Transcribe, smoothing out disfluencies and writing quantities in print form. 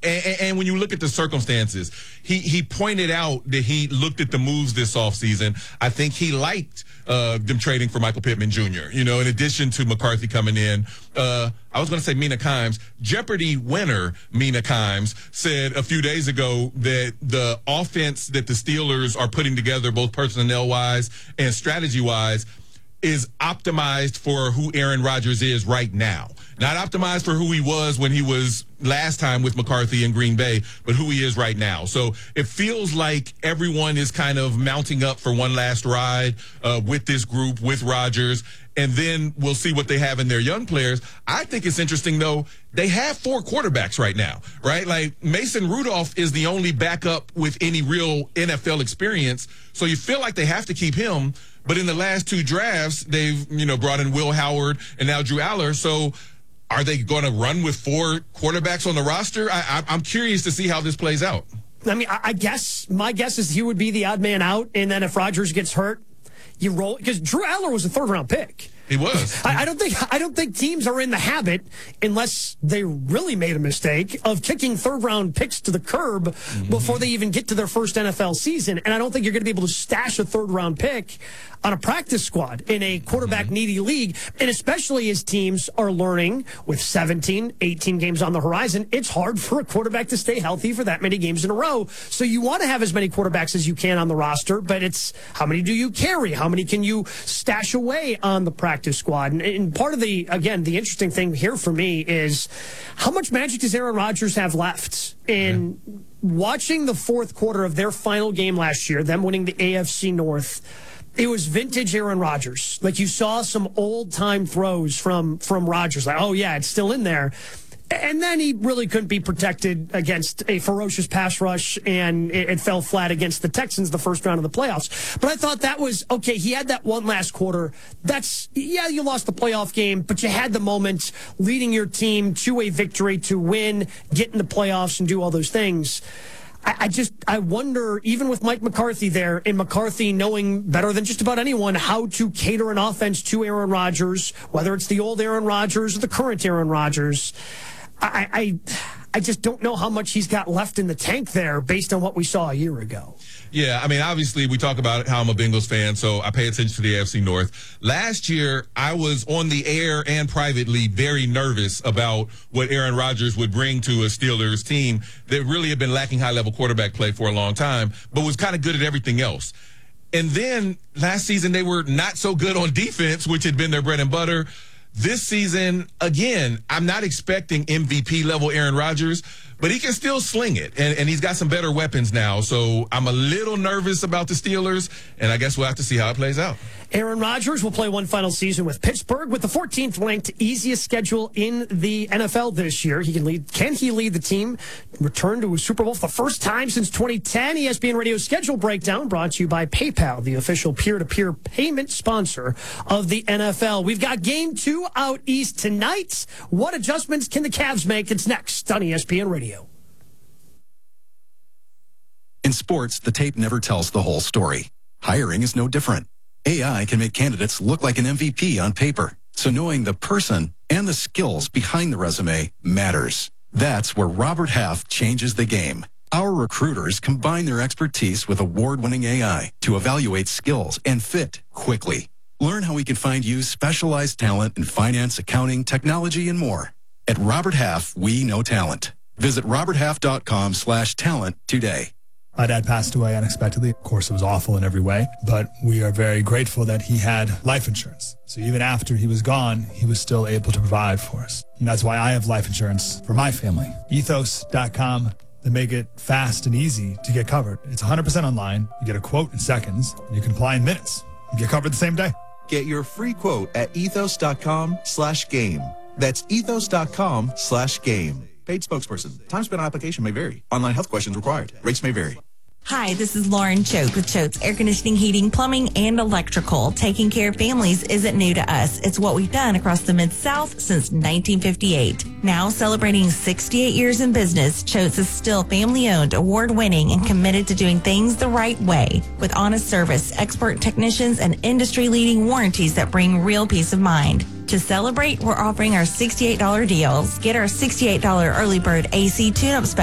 And when you look at the circumstances, he pointed out that he looked at the moves this offseason. I think he liked them trading for Michael Pittman Jr., in addition to McCarthy coming in. I was going to say Mina Kimes. Jeopardy winner Mina Kimes said a few days ago that the offense that the Steelers are putting together, both personnel-wise and strategy-wise, is optimized for who Aaron Rodgers is right now. Not optimized for who he was when he was last time with McCarthy in Green Bay, but who he is right now. So it feels like everyone is kind of mounting up for one last ride with this group, with Rodgers, and then we'll see what they have in their young players. I think it's interesting, though, they have 4 quarterbacks right now, right? Like Mason Rudolph is the only backup with any real NFL experience, so you feel like they have to keep him. But in the last 2 drafts, they've, brought in Will Howard and now Drew Aller. So are they going to run with 4 quarterbacks on the roster? I'm curious to see how this plays out. I mean, I guess my guess is he would be the odd man out. And then if Rodgers gets hurt, you roll, because Drew Aller was a 3rd-round pick. He was. I don't think teams are in the habit, unless they really made a mistake, of kicking 3rd-round picks to the curb before they even get to their first NFL season. And I don't think you're going to be able to stash a 3rd-round pick on a practice squad in a quarterback-needy league. And especially as teams are learning with 17, 18 games on the horizon, it's hard for a quarterback to stay healthy for that many games in a row. So you want to have as many quarterbacks as you can on the roster, but it's how many do you carry? How many can you stash away on the practice squad? And part of the interesting thing here for me is how much magic does Aaron Rodgers have left? And watching the 4th quarter of their final game last year, them winning the AFC North, it was vintage Aaron Rodgers. Like, you saw some old-time throws from Rodgers. Like, oh, yeah, it's still in there. And then he really couldn't be protected against a ferocious pass rush, and it fell flat against the Texans the first round of the playoffs. But I thought that was, okay, he had that one last quarter. You lost the playoff game, but you had the moment leading your team to a victory to win, get in the playoffs, and do all those things. I wonder, even with Mike McCarthy there, and McCarthy knowing better than just about anyone how to cater an offense to Aaron Rodgers, whether it's the old Aaron Rodgers or the current Aaron Rodgers, I just don't know how much he's got left in the tank there based on what we saw a year ago. Yeah, I mean, obviously, we talk about how I'm a Bengals fan, so I pay attention to the AFC North. Last year, I was on the air and privately very nervous about what Aaron Rodgers would bring to a Steelers team that really had been lacking high-level quarterback play for a long time, but was kind of good at everything else. And then last season, they were not so good on defense, which had been their bread and butter. This season, again, I'm not expecting MVP-level Aaron Rodgers, but he can still sling it, and he's got some better weapons now. So I'm a little nervous about the Steelers, and I guess we'll have to see how it plays out. Aaron Rodgers will play one final season with Pittsburgh with the 14th ranked easiest schedule in the NFL this year. Can he lead the team return to a Super Bowl for the first time since 2010? ESPN Radio schedule breakdown brought to you by PayPal, the official peer-to-peer payment sponsor of the NFL. We've got Game 2 out east tonight. What adjustments can the Cavs make? It's next on ESPN Radio. In sports, the tape never tells the whole story. Hiring is no different. AI can make candidates look like an MVP on paper, so knowing the person and the skills behind the resume matters. That's where Robert Half changes the game. Our recruiters combine their expertise with award-winning AI to evaluate skills and fit quickly. Learn how we can find you specialized talent in finance, accounting, technology, and more. At Robert Half, we know talent. Visit roberthalf.com/talent today. My dad passed away unexpectedly. Of course, it was awful in every way, but we are very grateful that he had life insurance. So even after he was gone, he was still able to provide for us. And that's why I have life insurance for my family. Ethos.com. They make it fast and easy to get covered. It's 100% online. You get a quote in seconds. You can apply in minutes. You get covered the same day. Get your free quote at ethos.com/game. That's ethos.com/game. Paid spokesperson. Time spent on application may vary. Online health questions required. Rates may vary. Hi, this is Lauren Choate with Choate's Air Conditioning, Heating, Plumbing, and Electrical. Taking care of families isn't new to us. It's what we've done across the Mid-South since 1958. Now celebrating 68 years in business, Choate's is still family-owned, award-winning, and committed to doing things the right way. With honest service, expert technicians, and industry-leading warranties that bring real peace of mind. To celebrate, we're offering our $68 deals. Get our $68 early bird AC tune-up special